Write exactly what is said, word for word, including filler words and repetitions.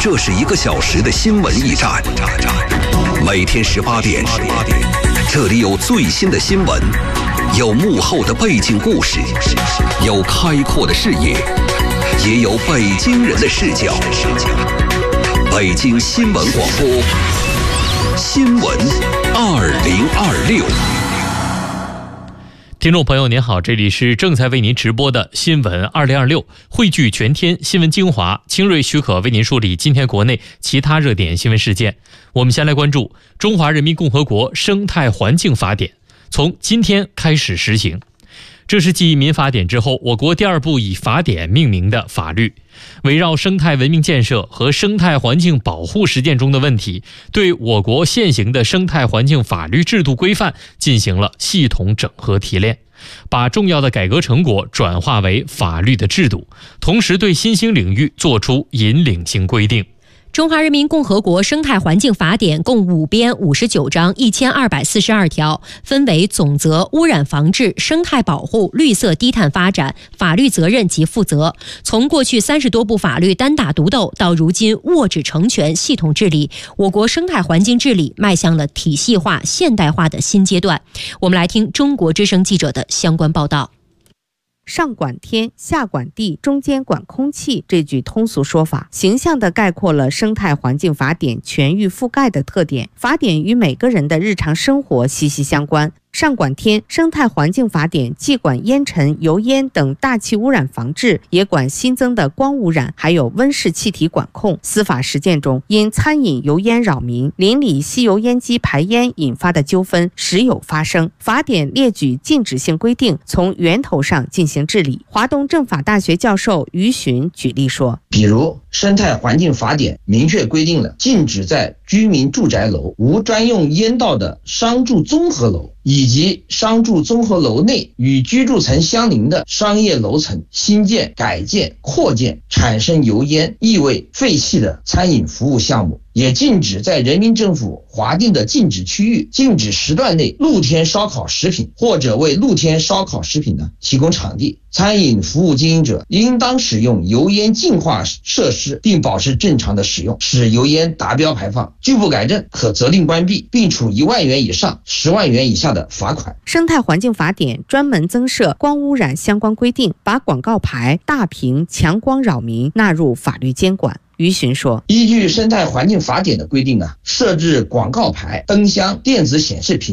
这是一个小时的新闻驿站，每天十八点，这里有最新的新闻，有幕后的背景故事，有开阔的视野，也有北京人的视角。北京新闻广播，新闻二零二六。 听众朋友您好，这里是正在为您直播的新闻二零二六，汇聚全天新闻精华，清锐许可为您梳理今天国内其他热点新闻事件。我们先来关注中华人民共和国生态环境法典，从今天开始实行。这是继民法典之后，我国第二部以法典命名的法律，围绕生态文明建设和生态环境保护实践中的问题，对我国现行的生态环境法律制度规范进行了系统整合提炼，把重要的改革成果转化为法律的制度，同时对新兴领域作出引领性规定。 中华人民共和国生态环境法典共五编五十九章一千二百四十二条，分为总则、污染防治、生态保护、绿色低碳发展、法律责任及负责。从过去三十多部法律单打独斗到如今握指成拳系统治理，我国生态环境治理迈向了体系化现代化的新阶段。我们来听中国之声记者的相关报道。 上管天，下管地，中间管空气，这句通俗说法形象地概括了生态环境法典全域覆盖的特点。法典与每个人的日常生活息息相关。上管天，生态环境法典既管烟尘、油烟等大气污染防治，也管新增的光污染，还有温室气体管控。司法实践中，因餐饮油烟扰民、邻里吸油烟机排烟引发的纠纷时有发生。法典列举禁止性规定，从源头上进行治理。华东政法大学教授于寻举例说， 比如生态环境法典明确规定了禁止在居民住宅楼、无专用烟道的商住综合楼以及商住综合楼内与居住层相邻的商业楼层新建、改建、扩建产生油烟、异味、废气的餐饮服务项目，也禁止在人民政府划定的禁止区域、禁止时段内露天烧烤食品或者为露天烧烤食品呢提供场地。餐饮服务经营者应当使用油烟净化设施，并保持正常的使用，使油烟达标排放，拒不改正可责令关闭，并处一万元以上十万元以下的罚款。 生态环境法典专门增设光污染相关规定，把广告牌、大屏、强光扰民纳入法律监管。于寻说， 依据生态环境法典的规定啊，设置广告牌、灯箱、电子显示屏